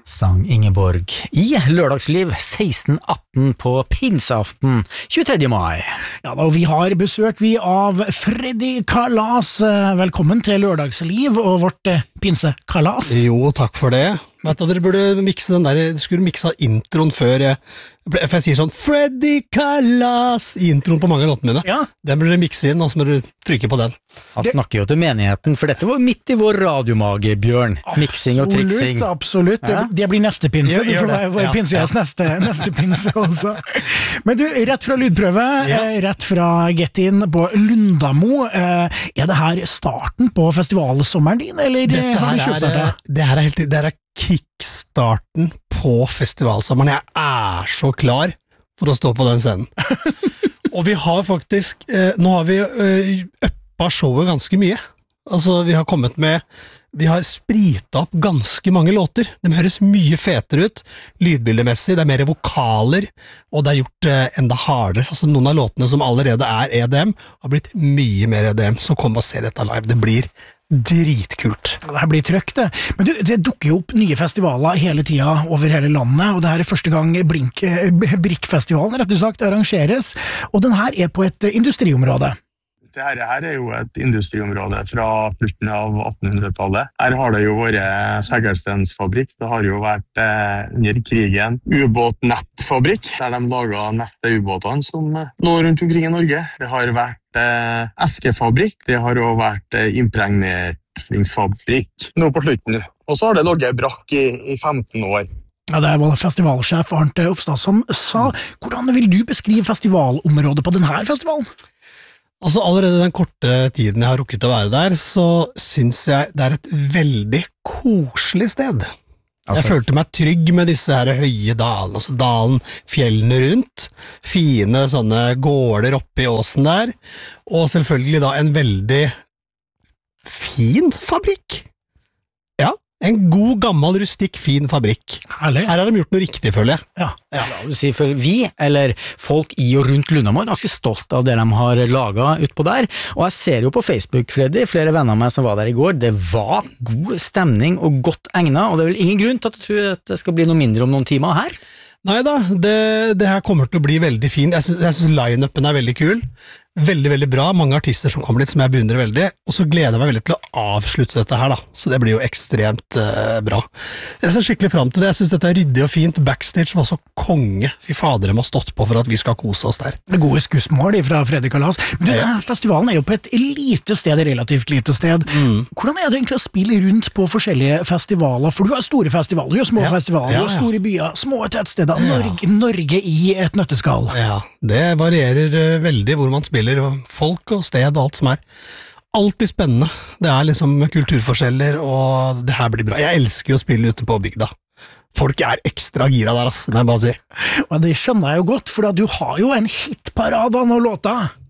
sang Ingeborg i Lørdagsliv 16:18 på pinseaften 23. mai. Ja da, og vi har besøk av Freddy Kalas. Velkommen til Lørdagsliv og vårt pinsekalas. Jo, takk for det. Vet du, dere burde mikse den der, du skulle mikse introen før jeg sier sånn Freddy Kalas i introen på mange av låtene mine. Ja. Den burde dere mikse inn, og så må dere trykke på den. Han snakker jo til menigheten, for dette var midt i vår radiomage, Bjørn. Miksing og triksing. Absolutt. Det blir neste pinse. Du får være pinsegjest neste pinse også. Men du, rett fra lydprøve, rett fra Get In på Lundamo. Er det her starten på festivalsommeren din, eller har du kjøpstartet? Det her er kickstarten på festivalsommeren. Jeg er så klar for å stå på den scenen. Og vi har faktisk, nå har vi uppa showet ganske mye. Altså, vi har sprita opp ganske mange låter. De høres mye fetere ut, lydbildemessig, det er mer vokaler, og det er gjort enda hardere. Altså, noen av låtene som allerede er EDM, har blitt mye mer EDM, så kom og se dette live. Det blir dritkult. Det her blir trøkk, det. Men du, det dukker jo opp nye festivaler hele tida over hele landet, og det her er første gang Brikkfestivalen rett og slett arrangeres, og den her er på et industriområde. Dette her er jo et industriområde fra slutten av 1800-tallet. Her har det jo vært segerstensfabrikk. Det har jo vært under krigen ubåtnettfabrikk, der de laget nett til ubåtene som lå rundt omkring i Norge. Det har vært eskefabrikk. Det har også vært impregneringsfabrikk nå på slutten. Og så har det ligget brakk i 15 år. Ja, det var festivalsjef Arnt Ofstad som sa. Hvordan vil du beskrive festivalområdet på denne festivalen? Altså allerede den korte tiden jeg har rukket å være der, så synes jeg det er et veldig koselig sted. Jeg følte meg trygg med disse her høye dalene, altså dalen, fjellene rundt, fine sånne gårder oppe i åsen der, og selvfølgelig da en veldig fin fabrikk. Ja, en god, gammel, rustikk, fin fabrikk. Herlig. Her har de gjort noe riktig, føler jeg. Ja. Du sier for vi, eller folk i og rundt Lundamo, er ganske stolt av det de har laget utpå der, og jeg ser jo på Facebook, Freddy, flere venner av meg som var der i går, det var god stemning og godt egnet, og det er vel ingen grunn til at jeg tror at det skal bli noe mindre om noen timer her? Neida, det her kommer til å bli veldig fin. Jeg synes line-upen er veldig kul. Veldig, veldig bra. Mange artister som kommer dit som jeg beundrer veldig, og så gleder jeg meg veldig til å avslutte dette her da, så det blir jo ekstremt bra. Jeg ser skikkelig frem til det. Jeg synes dette er ryddig og fint. Backstage var så konge. Fy fader, de har stått på for at vi skal kose oss der. Det gode skussmål fra Freddy Kalas. Men festivalen er jo på et lite sted, relativt lite sted. Hvordan er det egentlig å spille rundt på forskjellige festivaler? For du har store festivaler, du har små festivaler, du har store byer, små tettsteder, Norge i et nøtteskall. Ja, det varierer veldig hvor man spiller, folk og sted og alt som er. Alltid spennende. Det er liksom kulturforskjeller, og det her blir bra. Jeg elsker jo å spille ute på bygda. Folk er ekstra gira der, må jeg bare si. Og det skjønner jeg jo godt, for du har jo en hitparade av noen låter.